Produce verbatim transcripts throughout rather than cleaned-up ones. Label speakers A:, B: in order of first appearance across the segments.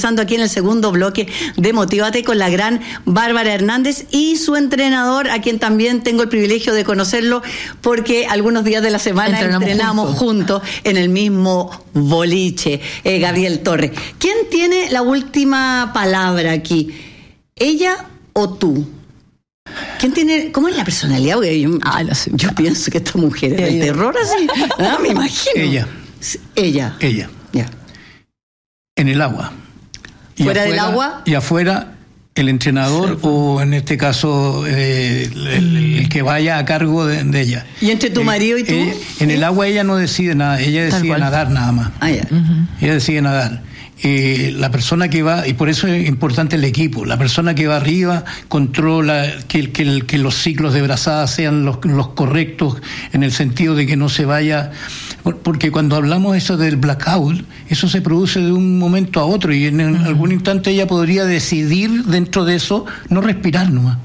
A: conversando aquí en el segundo bloque de Motívate con la gran Bárbara Hernández y su entrenador, a quien también tengo el privilegio de conocerlo porque algunos días de la semana entrenamos, entrenamos juntos. juntos en el mismo boliche, eh, Gabriel Torres. ¿Quién tiene la última palabra aquí? ¿Ella o tú? ¿Quién tiene, cómo es la personalidad? Yo, ah, yo, yo pienso que esta mujer es del terror así. Ah, me imagino.
B: Ella.
A: Ella.
B: Ella.
A: Ya.
B: En el agua. Y
A: ¿Fuera
B: afuera,
A: del agua?
B: Y afuera el entrenador, sí, o en este caso eh, el, el, el que vaya a cargo de, de ella.
A: ¿Y entre tu eh, marido y tú?
B: Ella, en el agua ella no decide nada, ella decide nadar nada más.
A: Ah, ya.
B: Uh-huh. Ella decide nadar. Eh, la persona que va, y por eso es importante el equipo, la persona que va arriba controla que, que, que los ciclos de brazada sean los, los correctos, en el sentido de que no se vaya, porque cuando hablamos eso del blackout, eso se produce de un momento a otro, y en, en uh-huh. algún instante ella podría decidir dentro de eso no respirar nomás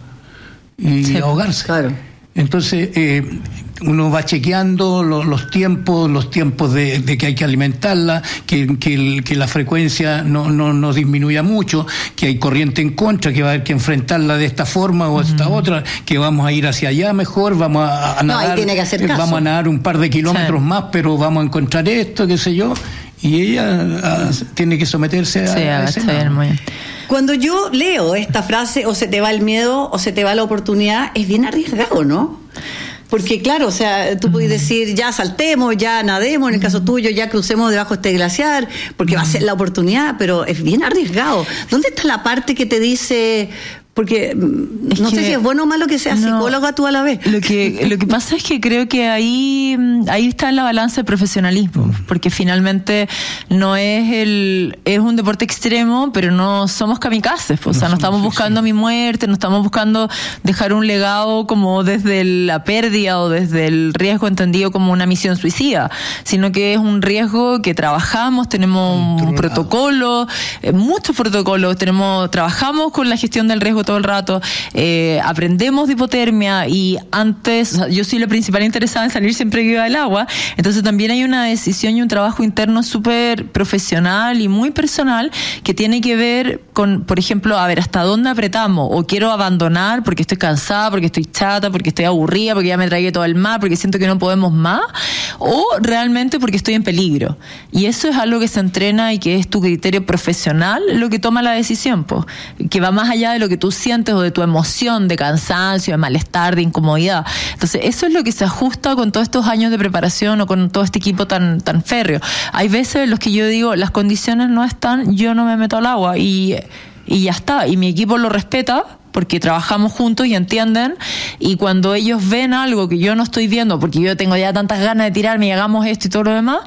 B: y sí, ahogarse.
A: Claro.
B: Entonces eh, uno va chequeando los, los tiempos, los tiempos de, de que hay que alimentarla, que, que, el, que la frecuencia no, no, no disminuya mucho, que hay corriente en contra, que va a haber que enfrentarla de esta forma o de esta uh-huh. otra, que vamos a ir hacia allá mejor, vamos a, a nadar,
A: no, ahí tiene que hacer caso.
B: Vamos a nadar un par de kilómetros sí. más, pero vamos a encontrar esto, qué sé yo, y ella a, tiene que someterse a,
C: sí, a ese bien, muy bien.
A: Cuando yo leo esta frase, o se te va el miedo o se te va la oportunidad, es bien arriesgado, ¿no? Porque claro, o sea, tú puedes decir, ya saltemos, ya nademos, en el caso tuyo, ya crucemos debajo de este glaciar, porque va a ser la oportunidad, pero es bien arriesgado. ¿Dónde está la parte que te dice...? Porque es no que, sé si es bueno o malo que seas no, psicóloga tú a la vez.
C: Lo que lo que pasa es que creo que ahí ahí está en la balanza el profesionalismo, porque finalmente no es el es un deporte extremo, pero no somos kamikazes, pues, no o sea, no estamos buscando sí. mi muerte, no estamos buscando dejar un legado como desde la pérdida o desde el riesgo entendido como una misión suicida, sino que es un riesgo que trabajamos, tenemos un protocolo, eh, muchos protocolos, tenemos trabajamos con la gestión del riesgo todo el rato, eh, aprendemos de hipotermia y antes, o sea, yo soy la principal interesada en salir siempre que iba del agua, entonces también hay una decisión y un trabajo interno súper profesional y muy personal que tiene que ver con, por ejemplo, a ver, hasta dónde apretamos, o quiero abandonar porque estoy cansada, porque estoy chata, porque estoy aburrida, porque ya me tragué todo el mar, porque siento que no podemos más, o realmente porque estoy en peligro. Y eso es algo que se entrena y que es tu criterio profesional lo que toma la decisión, pues, que va más allá de lo que tú sientes o de tu emoción de cansancio, de malestar, de incomodidad. Entonces eso es lo que se ajusta con todos estos años de preparación o con todo este equipo tan tan férreo. Hay veces en los que yo digo, las condiciones no están, yo no me meto al agua y, y ya está, y mi equipo lo respeta porque trabajamos juntos y entienden, y cuando ellos ven algo que yo no estoy viendo, porque yo tengo ya tantas ganas de tirarme y hagamos esto y todo lo demás,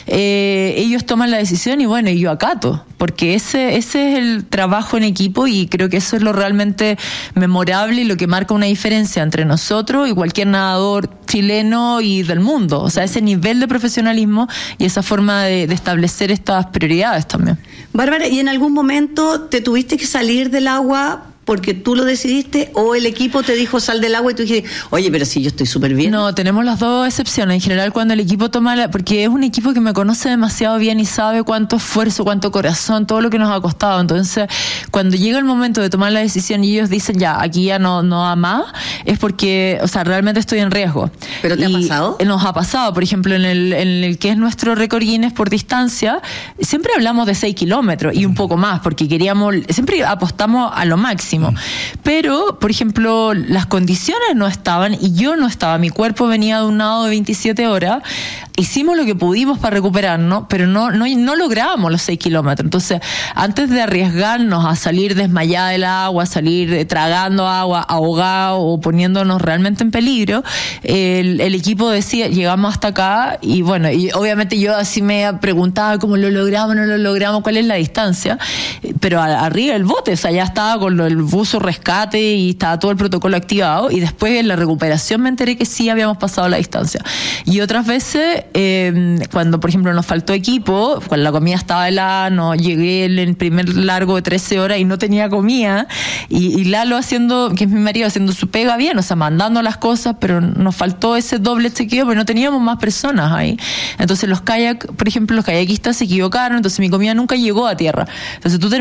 C: eh, ellos toman la decisión y bueno, y yo acato, porque ese ese es el trabajo en equipo, y creo que eso es lo realmente memorable y lo que marca una diferencia entre nosotros y cualquier nadador chileno y del mundo, o sea, ese nivel de profesionalismo y esa forma de, de establecer estas prioridades también.
A: Bárbara, ¿y en algún momento te tuviste que salir del agua porque tú lo decidiste, o el equipo te dijo sal del agua y tú dijiste, oye, pero si yo estoy súper bien?
C: No, tenemos las dos excepciones. En general, cuando el equipo toma la... Porque es un equipo que me conoce demasiado bien y sabe cuánto esfuerzo, cuánto corazón, todo lo que nos ha costado. Entonces, cuando llega el momento de tomar la decisión y ellos dicen, ya, aquí ya no, no va más, es porque, o sea, realmente estoy en riesgo.
A: ¿Pero te
C: y
A: ha pasado?
C: Nos ha pasado. Por ejemplo, en el, en el que es nuestro récord Guinness por distancia, siempre hablamos de seis kilómetros y un poco más, porque queríamos... Siempre apostamos a lo máximo. Pero, por ejemplo, las condiciones no estaban y yo no estaba, mi cuerpo venía de un nado de veintisiete horas, hicimos lo que pudimos para recuperarnos, pero no, no, no lográbamos los seis kilómetros. Entonces, antes de arriesgarnos a salir desmayada del agua, a salir tragando agua, ahogado o poniéndonos realmente en peligro, el, el equipo decía, llegamos hasta acá, y bueno, y obviamente yo así me preguntaba cómo lo logramos, no lo logramos, cuál es la distancia, pero a, arriba el bote, o sea, ya estaba con lo, el buzo rescate y estaba todo el protocolo activado, y después en la recuperación me enteré que sí habíamos pasado la distancia. Y otras veces, eh, cuando por ejemplo nos faltó equipo, cuando la comida estaba helada, no llegué en el primer largo de trece horas y no tenía comida, y, y Lalo haciendo, que es mi marido, haciendo su pega bien, o sea, mandando las cosas, pero nos faltó ese doble chequeo, pero no teníamos más personas ahí. Entonces los kayak, por ejemplo, los kayakistas se equivocaron, entonces mi comida nunca llegó a tierra. Entonces tú